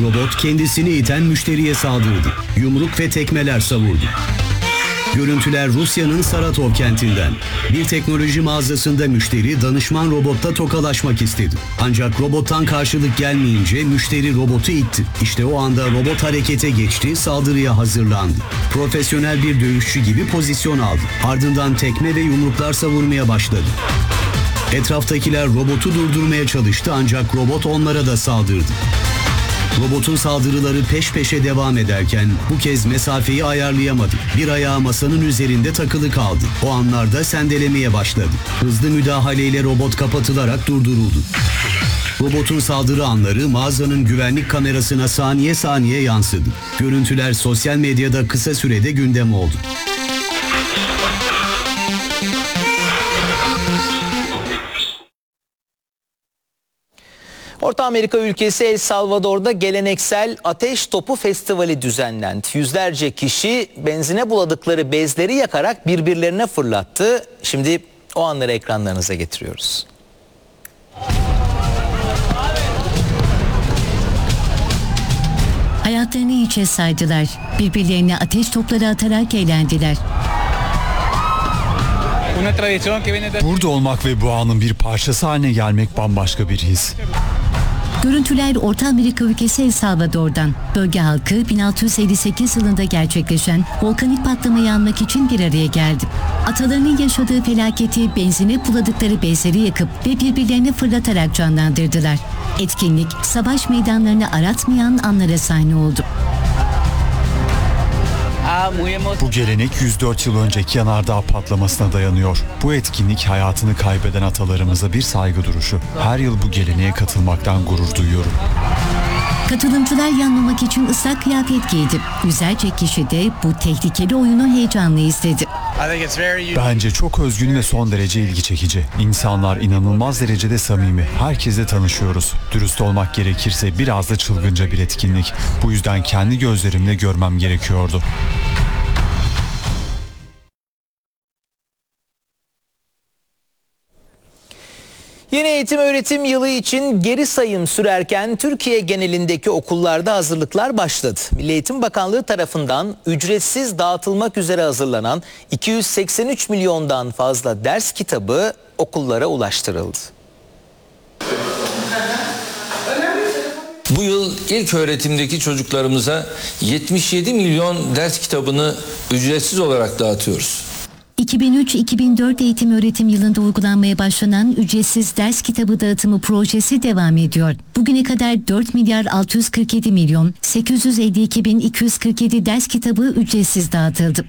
Robot kendisini iten müşteriye saldırdı. Yumruk ve tekmeler savurdu. Görüntüler Rusya'nın Saratov kentinden. Bir teknoloji mağazasında müşteri danışman robotla tokalaşmak istedi. Ancak robottan karşılık gelmeyince müşteri robotu itti. İşte o anda robot harekete geçti, saldırıya hazırlandı. Profesyonel bir dövüşçü gibi pozisyon aldı. Ardından tekme ve yumruklar savurmaya başladı. Etraftakiler robotu durdurmaya çalıştı ancak robot onlara da saldırdı. Robotun saldırıları peş peşe devam ederken bu kez mesafeyi ayarlayamadı. Bir ayağı masanın üzerinde takılı kaldı. O anlarda sendelemeye başladı. Hızlı müdahaleyle robot kapatılarak durduruldu. Robotun saldırı anları mağazanın güvenlik kamerasına saniye saniye yansıdı. Görüntüler sosyal medyada kısa sürede gündem oldu. Orta Amerika ülkesi El Salvador'da geleneksel Ateş Topu Festivali düzenlendi. Yüzlerce kişi benzine buladıkları bezleri yakarak birbirlerine fırlattı. Şimdi o anları ekranlarınıza getiriyoruz. Hayatlarını hiçe saydılar. Birbirlerine ateş topları atarak eğlendiler. Burada olmak ve bu anın bir parçası haline gelmek bambaşka bir his. Görüntüler Orta Amerika ülkesi El Salvador'dan. Bölge halkı 1658 yılında gerçekleşen volkanik patlamayı anmak için bir araya geldi. Atalarının yaşadığı felaketi benzine buladıkları bezleri yakıp ve birbirlerine fırlatarak canlandırdılar. Etkinlik savaş meydanlarını aratmayan anlara sahne oldu. Bu gelenek 104 yıl önceki yanardağ patlamasına dayanıyor. Bu etkinlik hayatını kaybeden atalarımıza bir saygı duruşu. Her yıl bu geleneğe katılmaktan gurur duyuyorum. Katılımcılar yanmamak için ıslak kıyafet giydi. Yüzlerce kişi de bu tehlikeli oyunu heyecanla izledi. Bence çok özgün ve son derece ilgi çekici. İnsanlar inanılmaz derecede samimi. Herkesle tanışıyoruz. Dürüst olmak gerekirse biraz da çılgınca bir etkinlik. Bu yüzden kendi gözlerimle görmem gerekiyordu. Yeni eğitim öğretim yılı için geri sayım sürerken Türkiye genelindeki okullarda hazırlıklar başladı. Milli Eğitim Bakanlığı tarafından ücretsiz dağıtılmak üzere hazırlanan 283 milyondan fazla ders kitabı okullara ulaştırıldı. Bu yıl ilk öğretimdeki çocuklarımıza 77 milyon ders kitabını ücretsiz olarak dağıtıyoruz. 2003-2004 eğitim öğretim yılında uygulanmaya başlanan ücretsiz ders kitabı dağıtımı projesi devam ediyor. Bugüne kadar 4 milyar 647 milyon 852 bin 247 ders kitabı ücretsiz dağıtıldı.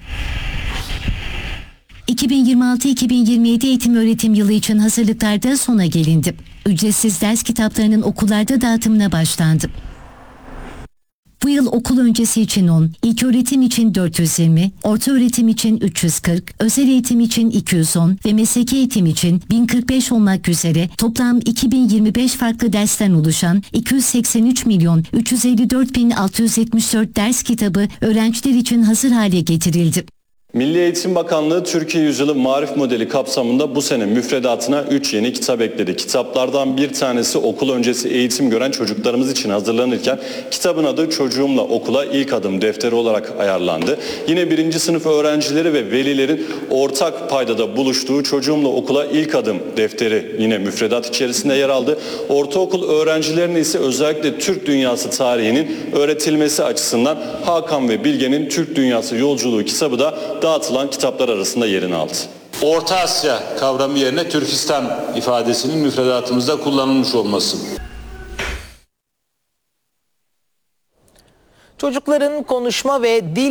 2026-2027 eğitim öğretim yılı için hazırlıklarda sona gelindi. Ücretsiz ders kitaplarının okullarda dağıtımına başlandı. Bu yıl okul öncesi için 10, ilköğretim için 420, orta öğretim için 340, özel eğitim için 210 ve mesleki eğitim için 1045 olmak üzere toplam 2025 farklı dersten oluşan 283 milyon 354 bin 674 ders kitabı öğrenciler için hazır hale getirildi. Milli Eğitim Bakanlığı Türkiye Yüzyılı Marif Modeli kapsamında bu sene müfredatına 3 yeni kitap ekledi. Kitaplardan bir tanesi okul öncesi eğitim gören çocuklarımız için hazırlanırken kitabın adı Çocuğumla Okula İlk Adım defteri olarak ayarlandı. Yine 1. sınıf öğrencileri ve velilerin ortak paydada buluştuğu Çocuğumla Okula İlk Adım defteri yine müfredat içerisinde yer aldı. Ortaokul öğrencilerine ise özellikle Türk dünyası tarihinin öğretilmesi açısından Hakan ve Bilge'nin Türk Dünyası Yolculuğu kitabı da dağıtılan kitaplar arasında yerini aldı. Orta Asya kavramı yerine Türkistan ifadesinin müfredatımızda kullanılmış olması. Çocukların konuşma ve dil